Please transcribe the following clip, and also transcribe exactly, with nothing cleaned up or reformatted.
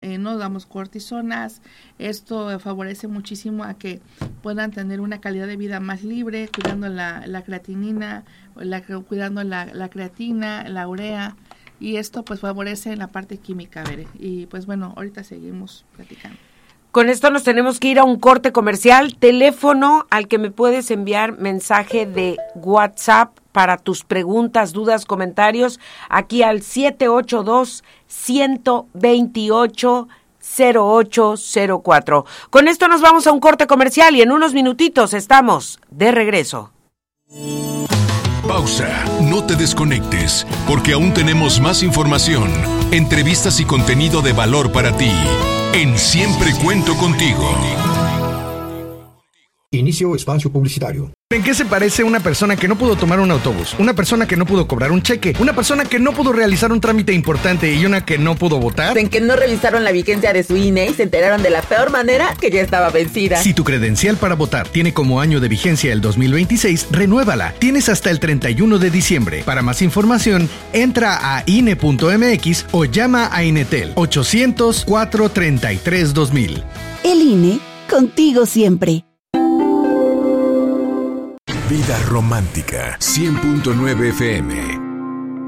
eh, no damos cortisonas. Esto favorece muchísimo a que puedan tener una calidad de vida más libre, cuidando la, la creatinina, la, cuidando la, la creatina, la urea, y esto pues favorece en la parte química, Bere. Y pues bueno, ahorita seguimos platicando. Con esto nos tenemos que ir a un corte comercial. Teléfono al que me puedes enviar mensaje de WhatsApp para tus preguntas, dudas, comentarios, aquí al siete ocho dos, uno dos ocho, cero ocho cero cuatro. Con esto nos vamos a un corte comercial y en unos minutitos estamos de regreso. Pausa, no te desconectes, porque aún tenemos más información, entrevistas y contenido de valor para ti. En Siempre Cuento Contigo. Inicio espacio publicitario. ¿En qué se parece una persona que no pudo tomar un autobús? Una persona que no pudo cobrar un cheque, una persona que no pudo realizar un trámite importante y una que no pudo votar. En que no revisaron la vigencia de su I N E y se enteraron de la peor manera que ya estaba vencida. Si tu credencial para votar tiene como año de vigencia el dos mil veintiséis, renuévala. Tienes hasta el treinta y uno de diciembre. Para más información, entra a I N E punto M X o llama a Inetel ochocientos, cuatrocientos treinta y tres, dos mil. El I N E, contigo siempre. Vida Romántica, cien punto nueve F M.